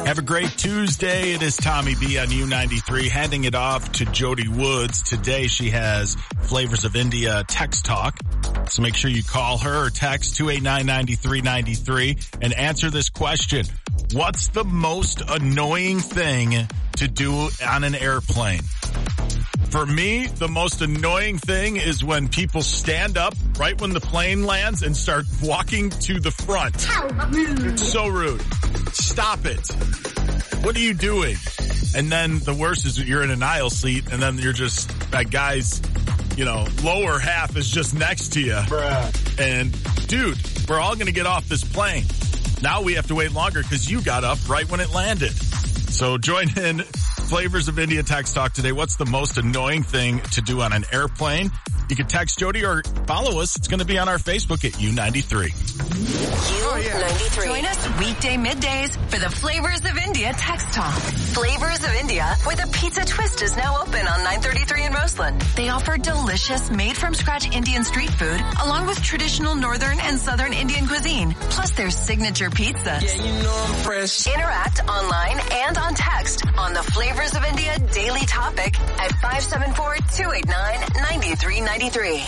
Have a great Tuesday. It is Tommy B on U93, handing it off to Jody Woods. Today she has Flavors of India text talk. So make sure you call her or text 289-9393 and answer this question. What's the most annoying thing to do on an airplane? For me, the most annoying thing is when people stand up right when the plane lands and start walking to the front. How rude. It's so rude. Stop it. What are you doing? And then the worst is you're in an aisle seat and then you're just, that guy's, lower half is just next to you. Bruh. And dude, we're all going to get off this plane. Now we have to wait longer because you got up right when it landed. So join in Flavors of India text talk today. What's the most annoying thing to do on an airplane? You can text Jody or follow us. It's going to be on our Facebook at U93. U93. Join us weekday middays for the Flavors of India text talk. Flavors of India, where the pizza twist is now open on 933 in Roseland. They offer delicious made-from-scratch Indian street food, along with traditional northern and southern Indian cuisine, plus their signature pizzas. Yeah, you know I'm fresh. Interact online and on text on the Flavors of India daily topic at 574-289-9393.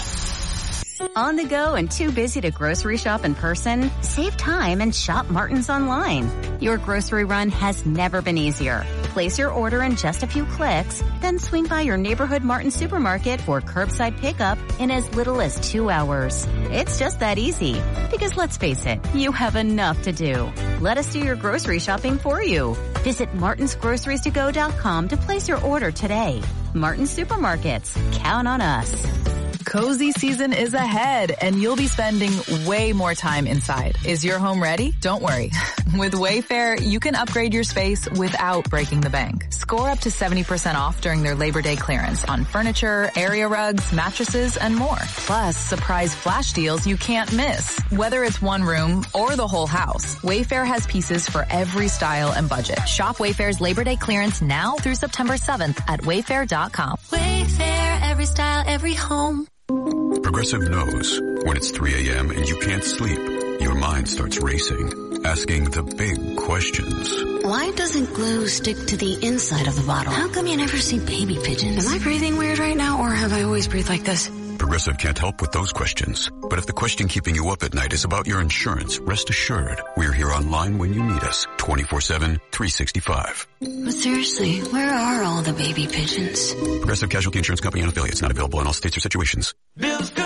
On the go and too busy to grocery shop in person? Save time and shop Martin's online. Your grocery run has never been easier. Place your order in just a few clicks, then swing by your neighborhood Martin supermarket for curbside pickup in as little as 2 hours. It's just that easy. Because let's face it, you have enough to do. Let us do your grocery shopping for you. Visit martinsgroceriestogo.com to place your order today. Martin's Supermarkets. Count on us. Cozy season is ahead, and you'll be spending way more time inside. Is your home ready? Don't worry. With Wayfair, you can upgrade your space without breaking the bank. Score up to 70% off during their Labor Day clearance on furniture, area rugs, mattresses, and more. Plus, surprise flash deals you can't miss. Whether it's one room or the whole house, Wayfair has pieces for every style and budget. Shop Wayfair's Labor Day clearance now through September 7th at wayfair.com. Wayfair, every style, every home. Progressive knows when it's 3 a.m. and you can't sleep, your mind starts racing, asking the big questions. Why doesn't glue stick to the inside of the bottle? How come you never see baby pigeons? Am I breathing weird right now, or have I always breathed like this? Progressive can't help with those questions. But if the question keeping you up at night is about your insurance, rest assured, we're here online when you need us, 24/7, 365. But seriously, where are all the baby pigeons? Progressive Casualty Insurance Company and affiliates, not available in all states or situations. Bills